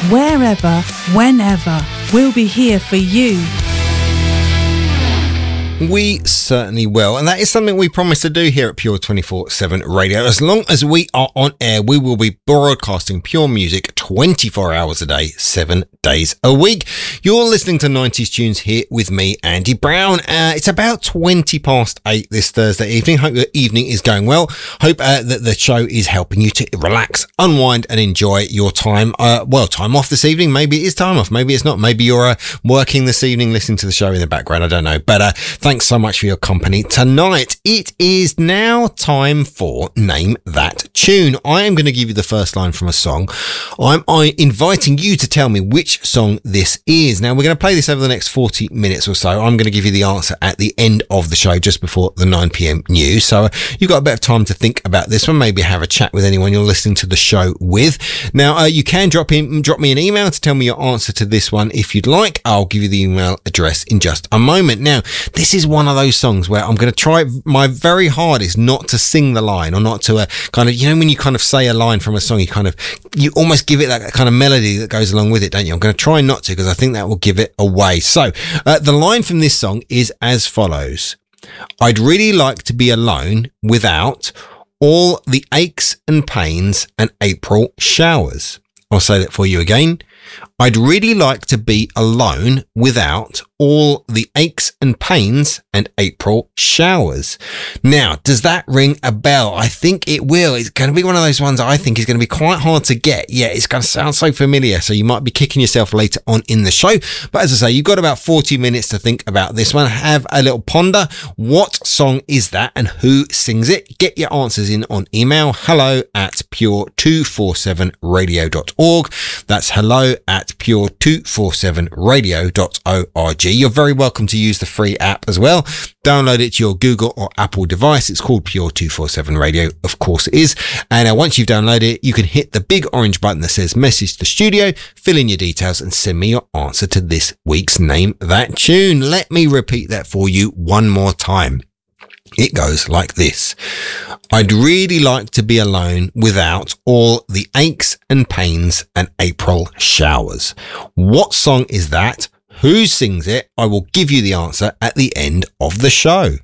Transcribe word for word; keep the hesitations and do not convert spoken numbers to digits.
wherever, whenever. We'll be here for you. We certainly will, and that is something we promise to do here at Pure twenty-four seven Radio. As long as we are on air, we will be broadcasting Pure music twenty-four hours a day, seven days a week. You're listening to nineties Tunes here with me, Andy Brown. Uh, it's about twenty past eight this Thursday evening. Hope your evening is going well. Hope uh, that the show is helping you to relax, unwind and enjoy your time. Uh, well, time off this evening. Maybe it is time off. Maybe it's not. Maybe you're uh, working this evening, listening to the show in the background. I don't know. But uh, thanks so much for your company tonight. It is now time for Name That Tune. I am going to give you the first line from a song. I'm I inviting you to tell me which song this is. Now, we're going to play this over the next forty minutes or so. I'm going to give you the answer at the end of the show, just before the nine p.m. news. So uh, you've got a bit of time to think about this one. Maybe have a chat with anyone you're listening to the show with. Now, uh, you can drop in, drop me an email to tell me your answer to this one if you'd like. I'll give you the email address in just a moment. Now, this is one of those songs where I'm going to try my very hardest not to sing the line, or not to uh, kind of, you know, when you kind of say a line from a song, you kind of, you almost give it that kind of melody that goes along with it, don't you? I'm going to try not to, because I think that will give it away. So uh, the line from this song is as follows. I'd really like to be alone without all the aches and pains and April showers. I'll say that for you again. I'd really like to be alone without all the aches and pains and April showers. Now, does that ring a bell? I think it will. It's going to be one of those ones I think is going to be quite hard to get. Yeah, it's going to sound so familiar, so you might be kicking yourself later on in the show. But as I say, you've got about forty minutes to think about this one. Have a little ponder. What song is that and who sings it? Get your answers in on email. Hello at pure two four seven radio dot org. That's hello at pure two four seven radio dot org. You're very welcome to use the free app as well. Download it to your Google or Apple device. It's called Pure two four seven Radio. Of course it is. And uh, once you've downloaded it, you can hit the big orange button that says message the studio, fill in your details and send me your answer to this week's Name That Tune. Let me repeat that for you one more time. It goes like this. I'd really like to be alone without all the aches and pains and April showers. What song is that? Who sings it? I will give you the answer at the end of the show.